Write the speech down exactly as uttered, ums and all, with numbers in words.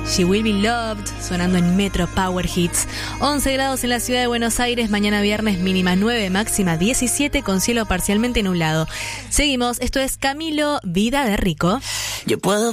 She Will Be Loved, sonando en Metro Power Hits. once grados en la ciudad de Buenos Aires, mañana viernes mínima nueve, máxima diecisiete, con cielo parcialmente nublado. Seguimos, esto es Camilo, Vida de Rico. Yo puedo